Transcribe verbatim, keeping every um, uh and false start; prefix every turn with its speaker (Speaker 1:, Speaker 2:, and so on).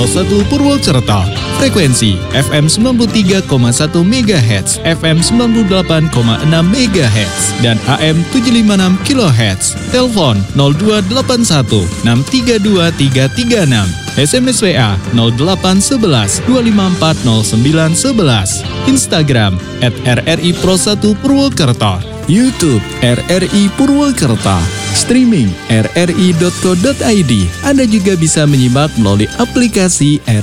Speaker 1: Pro satu Purwokerto. Frekuensi F M sembilan puluh tiga koma satu megahertz, F M sembilan puluh delapan koma enam megahertz, dan A M tujuh ratus lima puluh enam kilohertz. Telepon nol dua delapan satu enam tiga dua tiga tiga enam. S M S W A nol delapan satu satu dua lima empat nol sembilan satu satu. Instagram at R R I Pro satu Purwokerto. YouTube R R I Purwokerto. Streaming r r i dot co dot i d. Anda juga bisa menyimak melalui aplikasi R